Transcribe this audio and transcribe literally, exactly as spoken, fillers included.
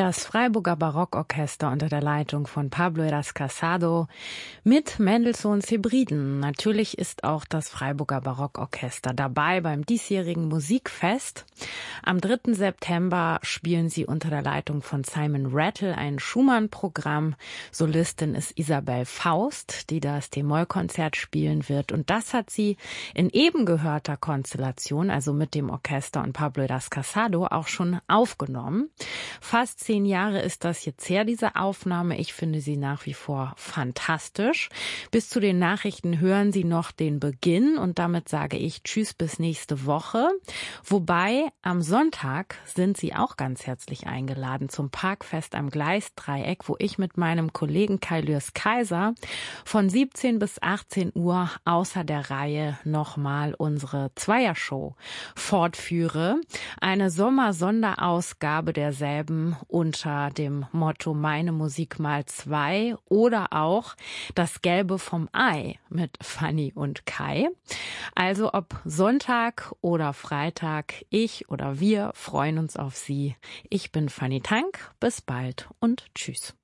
Das Freiburger Barockorchester unter der Leitung von Pablo Heras Casado mit Mendelssohns Hebriden. Natürlich ist auch das Freiburger Barockorchester dabei beim diesjährigen Musikfest. Am dritten September spielen sie unter der Leitung von Simon Rattle ein Schumann-Programm. Solistin ist Isabel Faust, die das D-Moll-Konzert spielen wird. Und das hat sie in eben gehörter Konstellation, also mit dem Orchester und Pablo Heras Casado, auch schon aufgenommen. Fast zehn Jahre ist das jetzt her, diese Aufnahme. Ich finde sie nach wie vor fantastisch. Bis zu den Nachrichten hören Sie noch den Beginn und damit sage ich Tschüss bis nächste Woche. Wobei am Sonntag sind Sie auch ganz herzlich eingeladen zum Parkfest am Gleisdreieck, wo ich mit meinem Kollegen Kai Lürs Kaiser von siebzehn bis achtzehn Uhr außer der Reihe nochmal unsere Zweiershow fortführe. Eine Sommersonderausgabe derselben unter dem Motto Meine Musik mal zwei oder auch Das Gelbe vom Ei mit Fanny und Kai. Also ob Sonntag oder Freitag, ich oder wir freuen uns auf Sie. Ich bin Fanny Tank, bis bald und tschüss.